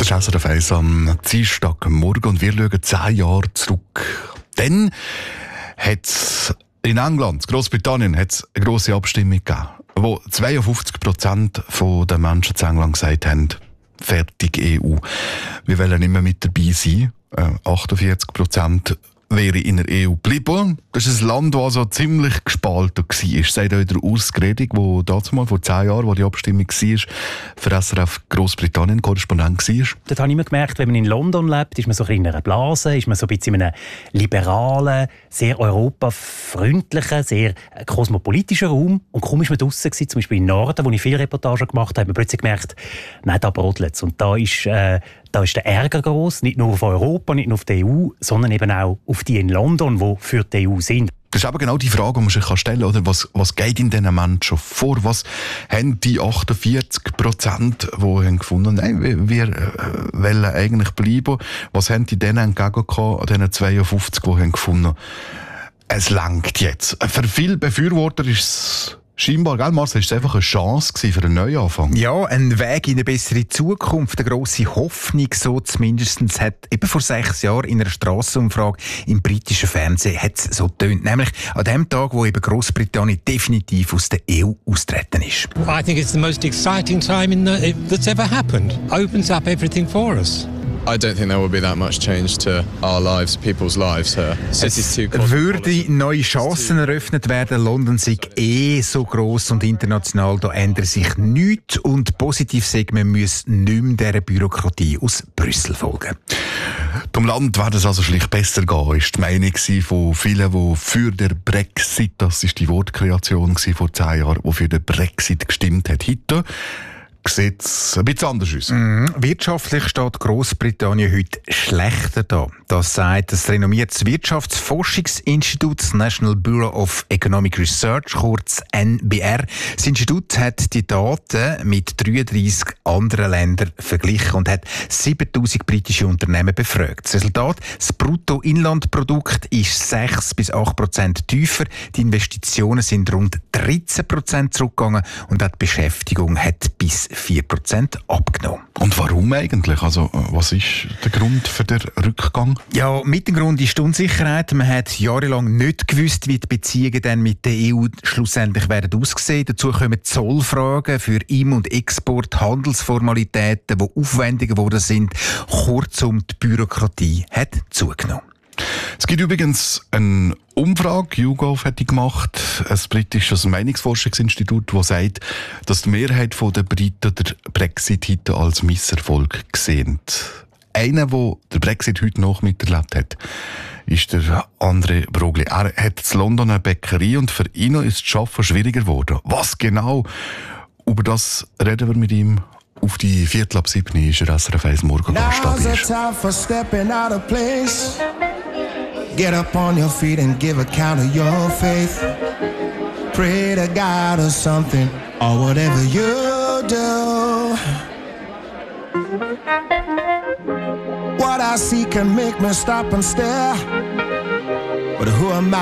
Das ist SRF 1 am Dienstagmorgen und wir schauen 10 Jahre zurück. Dann hat es in England, Großbritannien, eine grosse Abstimmung gegeben, wo 52% der Menschen in England gesagt haben, fertig EU. Wir wollen nicht mehr mit dabei sein. 48% wäre in der EU geblieben. Das ist ein Land, das also ziemlich gespalten war. Sagt euch der Urs Gredig, der damals vor 10 Jahren, wo die Abstimmung war, für SRF Großbritannien Korrespondent war. Dort habe ich immer gemerkt, wenn man in London lebt, ist man so in einer Blase, ist man so ein bisschen in einem liberalen, sehr europafreundlichen, sehr kosmopolitischen Raum. Und kaum ist man draussen gewesen, zum Beispiel im Norden, wo ich viele Reportagen gemacht habe, hat man plötzlich gemerkt, nein, da brodelt es. Und da ist der Ärger groß, nicht nur auf Europa, nicht nur auf die EU, sondern eben auch auf die in London, die für die EU sind. Das ist aber genau die Frage, die man sich stellen kann, oder? Was geht in diesen Menschen vor? Was haben die 48%, die haben gefunden, nein, wir wollen eigentlich bleiben? Was haben die denen entgegengekommen, an diesen 52, die haben gefunden, es langt jetzt? Für viele Befürworter ist es scheinbar, gell, Marcel, ist es einfach eine Chance für einen Neuanfang? Ja, ein Weg in eine bessere Zukunft, eine grosse Hoffnung, so zumindest hat eben vor 6 Jahren in einer Strassenumfrage im britischen Fernsehen hat's so getönt. Nämlich an dem Tag, wo eben Großbritannien definitiv aus der EU austreten ist. I think it's the most exciting time that's ever happened. Opens up everything for us. I don't think there will be that much change to our lives, people's lives here. Es würde neue Chancen eröffnet werden. London sei so gross und international, da ändert sich nichts. Und positiv sagen, man muss nicht mehr dieser Bürokratie aus Brüssel folgen. Dem Land wird es also schlicht besser gehen, ist die Meinung von vielen, die für den Brexit, das ist die Wortkreation vor 10 Jahren, die für den Brexit gestimmt hat. Heute sieht es ein bisschen anders aus. Wirtschaftlich steht Großbritannien heute schlechter da. Das sagt das renommierte Wirtschaftsforschungsinstitut, das National Bureau of Economic Research, kurz NBR. Das Institut hat die Daten mit 33 anderen Ländern verglichen und hat 7000 britische Unternehmen befragt. Das Resultat: das Bruttoinlandprodukt ist 6-8% tiefer, die Investitionen sind rund 13% zurückgegangen und die Beschäftigung hat bis 4% abgenommen. Und warum eigentlich? Also, was ist der Grund für den Rückgang? Ja, mit dem Grund ist die Unsicherheit. Man hat jahrelang nicht gewusst, wie die Beziehungen dann mit der EU schlussendlich werden aussehen. Dazu kommen Zollfragen für Im- und Export, Handelsformalitäten, die aufwendiger geworden sind. Kurzum, die Bürokratie hat zugenommen. Es gibt übrigens eine Umfrage, YouGov hat die gemacht, ein britisches Meinungsforschungsinstitut, das sagt, dass die Mehrheit der Briten den Brexit heute als Misserfolg sehen. Einer, der den Brexit heute noch miterlebt hat, ist der André Broglie. Er hat in London eine Bäckerei und für ihn ist das Arbeiten schwieriger geworden. Was genau? Über das reden wir mit ihm. Auf die 6:15 ist er SRF 1 Morgengast. Get up on your feet and give account of your faith. Pray to God or something, or whatever you do. What I see can make me stop and stare. But who am I